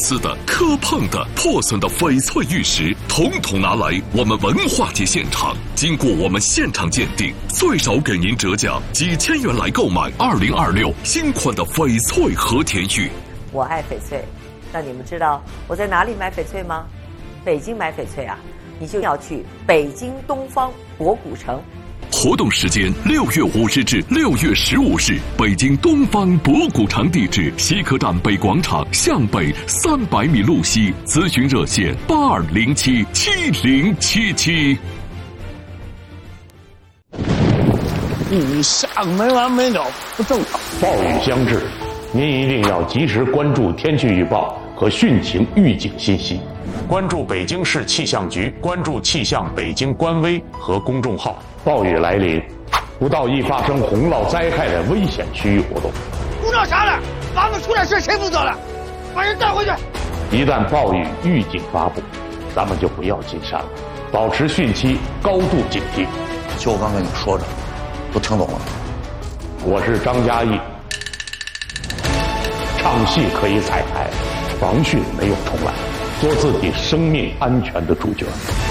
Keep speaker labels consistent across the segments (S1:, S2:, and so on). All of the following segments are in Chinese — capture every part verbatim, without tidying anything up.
S1: 次的、磕碰的、破损的翡翠玉石，统统拿来我们文化节现场，经过我们现场鉴定，最少给您折价几千元来购买二零二六新款的翡翠和田玉。
S2: 我爱翡翠，那你们知道我在哪里买翡翠吗？北京买翡翠啊，你就要去北京东方博古城。
S1: 活动时间六月五日至六月十五日，北京东方博古城，地址西客站北广场向北三百米路西，咨询热线八二零七七零七七。
S3: 雨下没完没了，不正常。
S4: 暴雨将至，您一定要及时关注天气预报和汛情预警信息，关注北京市气象局，关注气象北京官微和公众号。暴雨来临，不到易发生洪涝灾害的危险区域活动。
S3: 鼓捣啥了？房子出点事谁负责了？把人带回去。
S4: 一旦暴雨预警发布，咱们就不要进山了，保持汛期高度警惕。
S5: 就我刚跟你说着，都听懂了。
S4: 我是张嘉译，唱戏可以彩排，防汛没有重来，做自己生命安全的主角。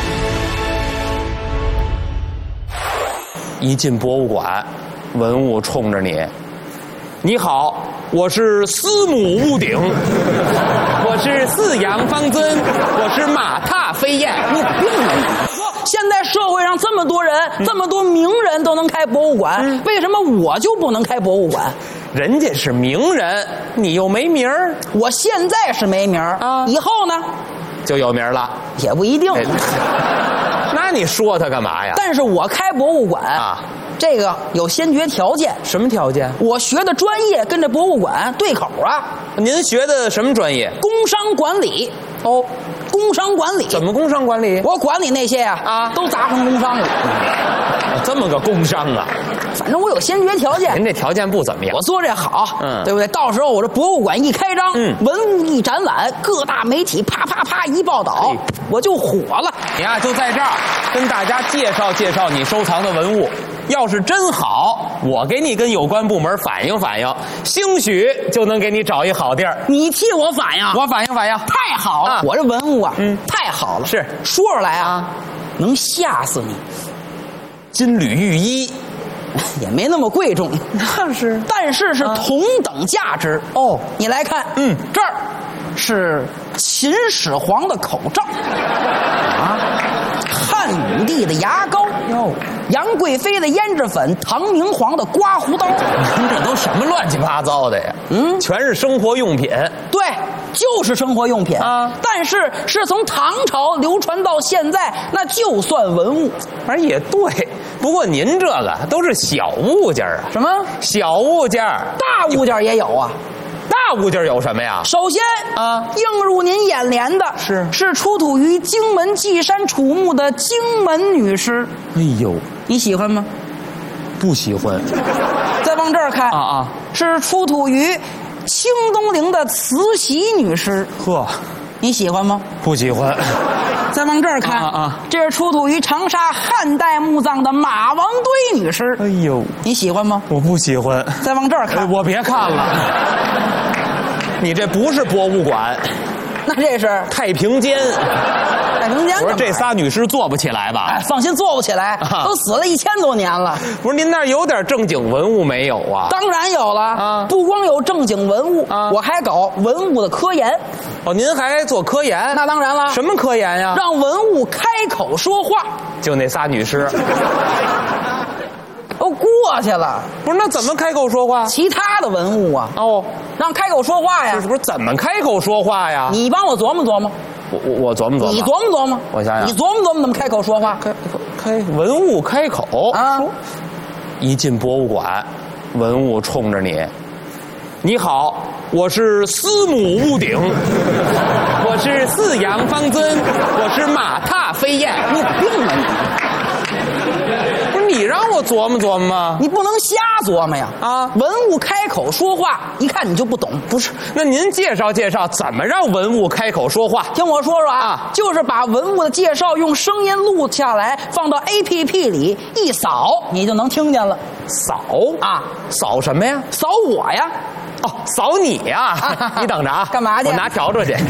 S6: 一进博物馆，文物冲着你，你好，我是司母戊鼎，我是四羊方尊，我是马踏飞燕。
S7: 你病了你！现在社会上这么多人，嗯、这么多名人都能开博物馆，嗯、为什么我就不能开博物馆？
S6: 人家是名人，你又没名儿。
S7: 我现在是没名儿啊，以后呢
S6: 就有名了，
S7: 也不一定。
S6: 哎那你说他干嘛呀？
S7: 但是我开博物馆啊，这个有先决条件。
S6: 什么条件？
S7: 我学的专业跟这博物馆对口啊。
S6: 您学的什么专业？
S7: 工商管理。哦，工商管理。
S6: 怎么工商管理？
S7: 我管理那些呀啊，都砸成工商了。
S6: 这么个工商啊？
S7: 反正我有先决条件。
S6: 您这条件不怎么样。
S7: 我做这好，
S6: 嗯，
S7: 对不对？到时候我这博物馆一开张，
S6: 嗯，
S7: 文物一展览，各大媒体啪啪啪一报道，我就火了。
S6: 你呀，就在这儿跟大家介绍介绍你收藏的文物。要是真好，我给你跟有关部门反映反映，兴许就能给你找一好地儿。
S7: 你替我反映，
S6: 我反映反映，
S7: 太好了！啊、我这文物啊，嗯，太好了。
S6: 是
S7: 说出来啊，能吓死你。
S6: 金缕玉衣。
S7: 也没那么贵重，
S6: 那是，
S7: 但是是同等价值哦。你来看，嗯，这儿是秦始皇的口罩，啊，汉武帝的牙膏，哟，杨贵妃的胭脂粉，唐明皇的刮胡刀。
S6: 您这都什么乱七八糟的呀？嗯，全是生活用品。
S7: 对，就是生活用品啊。但是是从唐朝流传到现在，那就算文物。
S6: 反正也对。不过您这个都是小物件啊。
S7: 什么
S6: 小物件？
S7: 大物件也有啊。
S6: 大物件有什么呀？
S7: 首先啊，映入您眼帘的是是出土于荆门稷山楚墓的荆门女尸。
S6: 哎呦，
S7: 你喜欢吗？
S6: 不喜欢。
S7: 再往这儿看
S6: 啊啊，
S7: 是出土于清东陵的慈禧女尸。
S6: 呵，
S7: 你喜欢吗？
S6: 不喜欢。
S7: 再往这儿看啊啊，这是出土于长沙汉代墓葬的马王堆女尸。
S6: 哎呦，
S7: 你喜欢吗？
S6: 我不喜欢。
S7: 再往这儿看，
S6: 哎、我别看了。你这不是博物馆，
S7: 那这是
S6: 太平间。
S7: 太平间。
S6: 我说这仨女尸做不起来吧？
S7: 哎，放心，做不起来，啊、都死了一千多年了。
S6: 不是您那儿有点正经文物没有啊？
S7: 当然有了啊！不光有正经文物啊，我还搞文物的科研。
S6: 哦，您还做科研？
S7: 那当然了。
S6: 什么科研呀？
S7: 让文物开口说话。
S6: 就那仨女尸。
S7: 都过去了。
S6: 不是，那怎么开口说话？
S7: 其他的文物啊，
S6: 哦，
S7: 让开口说话呀。
S6: 这是不是怎么开口说话呀？
S7: 你帮我琢磨琢磨。
S6: 我我我琢磨琢磨。
S7: 你琢磨琢磨。
S6: 我想想。
S7: 你琢磨琢磨怎么开口说话？
S6: 开开文物开口
S7: 啊！
S6: 一进博物馆，文物冲着你。你好，我是司母戊鼎，我是四羊方尊，我是马踏飞燕。
S7: 你病了你！
S6: 不是你让我琢磨琢磨吗？
S7: 你不能瞎琢磨呀！啊，文物开口说话，一看你就不懂。
S6: 不是，那您介绍介绍怎么让文物开口说话？
S7: 听我说说啊，啊就是把文物的介绍用声音录下来，放到 A P P 里一扫，你就能听见了。
S6: 扫
S7: 啊，
S6: 扫什么呀？
S7: 扫我呀！
S6: 哦，扫你呀！你等着啊，
S7: 干嘛去？
S6: 我拿笤帚去。